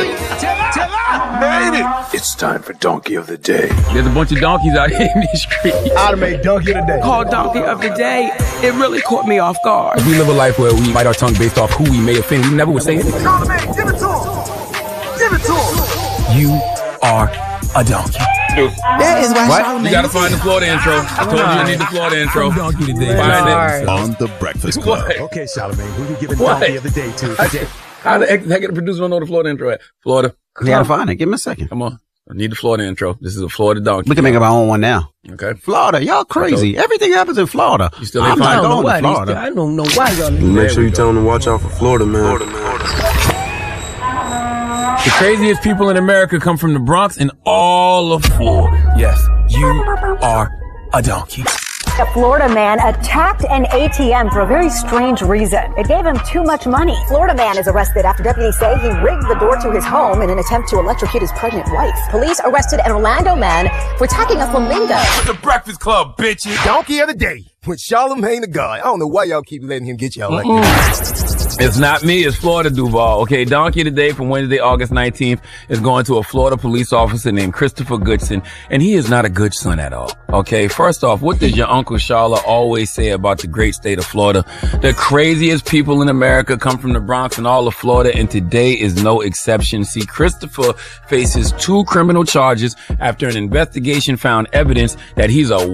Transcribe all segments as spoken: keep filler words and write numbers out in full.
Made it! It's time for Donkey of the Day. There's a bunch of donkeys out here in these streets. I'd have made Donkey of the Day. Called Donkey of the Day. It really caught me off guard. We live a life where we bite our tongue based off who we may offend. We never would say anything. Charlamagne, give it to him. Give it to him. You are a donkey. That is why What? Charlamagne. You gotta find the Florida intro. I told you you need the Florida intro. Donkey today. Find it. On the Breakfast Club. What? Okay, Charlamagne, who you giving What? Donkey of the Day to today? How the heck, heck the producer don't know the Florida intro at? Florida. You gotta find it. Give me a second. Come on. I need the Florida intro. This is a Florida donkey. We can make up our own one now. Okay. Florida, y'all crazy. Everything happens in Florida. You still ain't I'm find not it. going Why to these- Florida. I don't know why y'all. Make sure you tell them to watch out for Florida, man. Florida, man. The craziest people in America come from the Bronx and all of Florida. Yes, you are a donkey. A Florida man attacked an A T M for a very strange reason. It gave him too much money. Florida man is arrested after deputies say he rigged the door to his home in an attempt to electrocute his pregnant wife. Police arrested an Orlando man for attacking a flamingo. The Breakfast Club, bitches. Donkey of the Day with Charlamagne the God. I don't know why y'all keep letting him get y'all like this. It's not me, it's Florida Duval. Okay, Donkey today from Wednesday, August nineteenth is going to a Florida police officer named Christopher Goodson, and he is not a good son at all. Okay, first off, what does your Uncle Sharla always say about the great state of Florida? The craziest people in America come from the Bronx and all of Florida, and today is no exception. See, Christopher faces two criminal charges after an investigation found evidence that he's a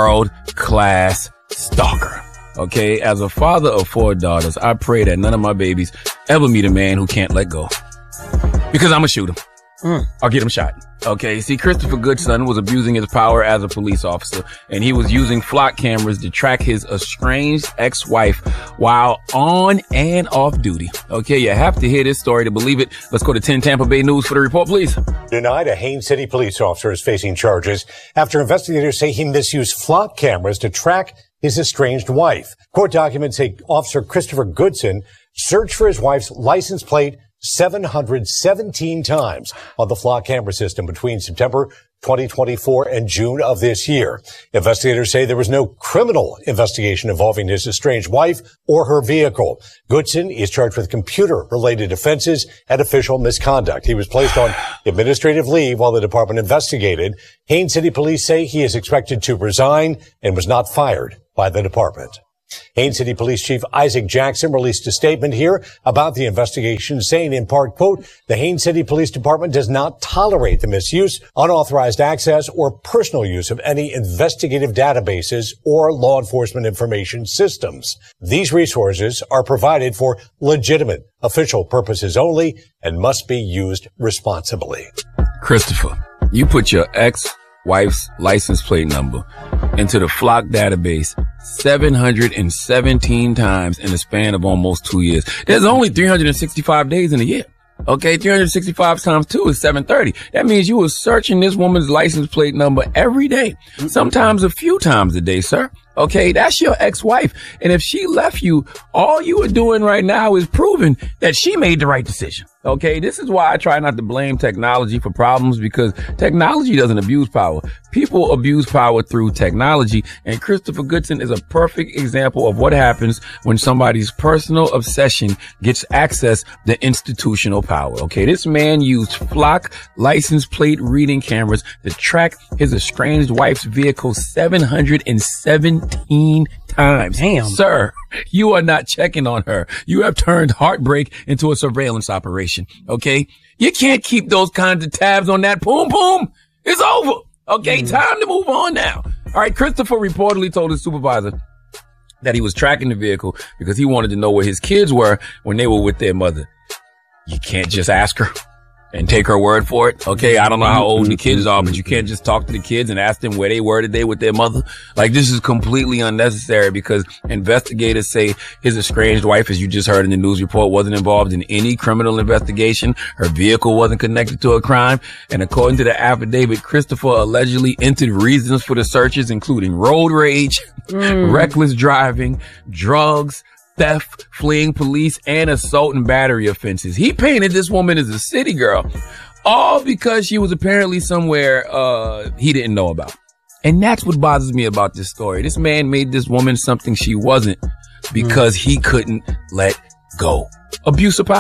world-class stalker. Okay, as a father of four daughters, I pray that none of my babies ever meet a man who can't let go. Because I'm gonna shoot him. Mm. I'll get him shot. Okay, see, Christopher Goodson was abusing his power as a police officer, and he was using flock cameras to track his estranged ex-wife while on and off duty. Okay, you have to hear this story to believe it. Let's go to ten Tampa Bay News for the report, please. Tonight, a Haines City police officer is facing charges after investigators say he misused flock cameras to track his estranged wife. Court documents say Officer Christopher Goodson searched for his wife's license plate seven hundred seventeen times on the flock camera system between September twenty twenty-four and June of this year. Investigators say there was no criminal investigation involving his estranged wife or her vehicle. Goodson is charged with computer-related offenses and official misconduct. He was placed on administrative leave while the department investigated. Haines City police say he is expected to resign and was not fired by the department. Haines City Police Chief Isaac Jackson released a statement here about the investigation, saying in part, quote, the Haines City Police Department does not tolerate the misuse, unauthorized access, or personal use of any investigative databases or law enforcement information systems. These resources are provided for legitimate official purposes only and must be used responsibly. Christopher, you put your ex-wife's license plate number into the flock database seven hundred seventeen times in the span of almost two years. There's only three hundred sixty-five days in a year. Okay, three hundred sixty-five times two is seven thirty. That means you were searching this woman's license plate number every day, sometimes a few times a day, sir. Okay, that's your ex-wife. And if she left you, all you are doing right now is proving that she made the right decision. Okay, this is why I try not to blame technology for problems, because technology doesn't abuse power. People abuse power through technology, and Christopher Goodson is a perfect example of what happens when somebody's personal obsession gets access to institutional power. Okay, this man used flock license plate reading cameras to track his estranged wife's vehicle seven hundred seventeen times. Damn. Sir, you are not checking on her. You have turned heartbreak into a surveillance operation. Okay? You can't keep those kinds of tabs on that. Boom, boom. It's over. Okay? Mm. Time to move on now. All right. Christopher reportedly told his supervisor that he was tracking the vehicle because he wanted to know where his kids were when they were with their mother. You can't just ask her and take her word for it. Okay, I don't know how old the kids are, but you can't just talk to the kids and ask them where they were today with their mother. Like, this is completely unnecessary because investigators say his estranged wife, as you just heard in the news report, wasn't involved in any criminal investigation. Her vehicle wasn't connected to a crime. And according to the affidavit, Christopher allegedly entered reasons for the searches, including road rage, mm. reckless driving, drugs, theft, fleeing police, and assault and battery offenses. He painted this woman as a city girl, all because she was apparently somewhere uh he didn't know about. And that's what bothers me about this story. This man made this woman something she wasn't because mm. he couldn't let go. Abuse of power.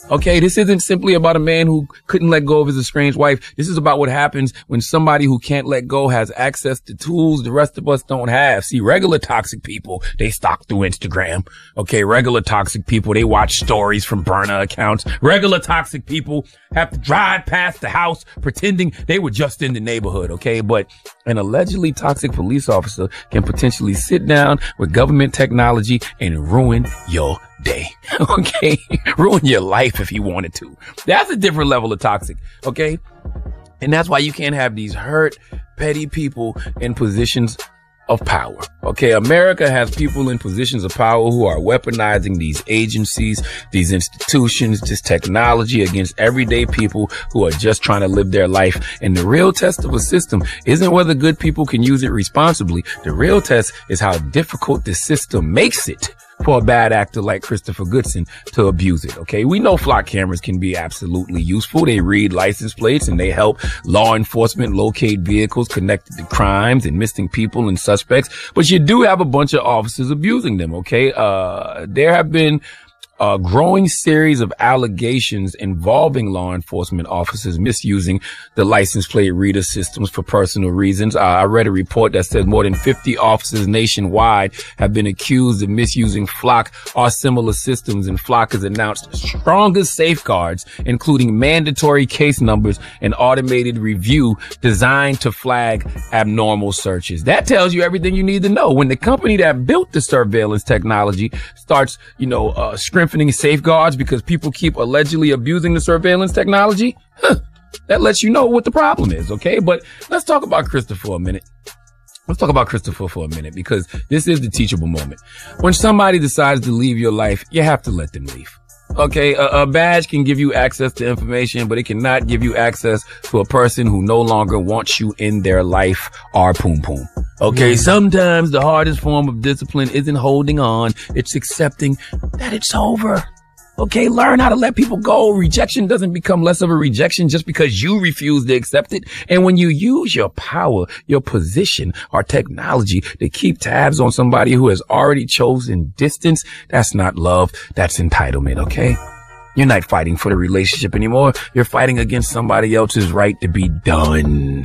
Okay, this isn't simply about a man who couldn't let go of his estranged wife. This is about what happens when somebody who can't let go has access to tools the rest of us don't have. See, regular toxic people, they stalk through Instagram. Okay, regular toxic people, they watch stories from burner accounts. Regular toxic people have to drive past the house pretending they were just in the neighborhood, okay? But an allegedly toxic police officer can potentially sit down with government technology and ruin your day. Okay? Ruin your life if he wanted to. That's a different level of toxic. Okay? And that's why you can't have these hurt, petty people in positions of power. Okay? America has people in positions of power who are weaponizing these agencies, these institutions, this technology against everyday people who are just trying to live their life. And the real test of a system isn't whether good people can use it responsibly. The real test is how difficult the system makes it for a bad actor like Christopher Goodson to abuse it. Okay. We know flock cameras can be absolutely useful. They read license plates and they help law enforcement locate vehicles connected to crimes and missing people and suspects. But you do have a bunch of officers abusing them. Okay. Uh, there have been a growing series of allegations involving law enforcement officers misusing the license plate reader systems for personal reasons. Uh, I read a report that said more than fifty officers nationwide have been accused of misusing Flock or similar systems, and Flock has announced strongest safeguards, including mandatory case numbers and automated review designed to flag abnormal searches. That tells you everything you need to know. When the company that built the surveillance technology starts, you know, uh, strengthening safeguards because people keep allegedly abusing the surveillance technology, huh, that lets you know what the problem is, okay? But let's talk about Christopher for a minute. Let's talk about Christopher for a minute, because this is the teachable moment. When somebody decides to leave your life, you have to let them leave. Okay, a, a badge can give you access to information, but it cannot give you access to a person who no longer wants you in their life or poom poom. Okay, sometimes the hardest form of discipline isn't holding on, it's accepting that it's over. Okay, learn how to let people go. Rejection doesn't become less of a rejection just because you refuse to accept it. And when you use your power, your position, or technology to keep tabs on somebody who has already chosen distance, that's not love, that's entitlement, okay? You're not fighting for the relationship anymore. You're fighting against somebody else's right to be done.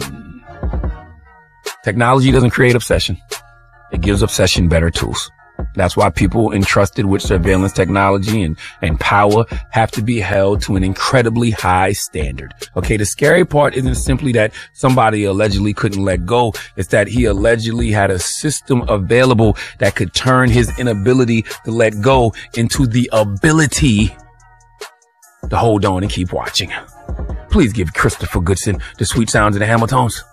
Technology doesn't create obsession. It gives obsession better tools. That's why people entrusted with surveillance technology and, and power have to be held to an incredibly high standard. Okay, the scary part isn't simply that somebody allegedly couldn't let go. It's that he allegedly had a system available that could turn his inability to let go into the ability to hold on and keep watching. Please give Christopher Goodson the sweet sounds of the Hamiltons.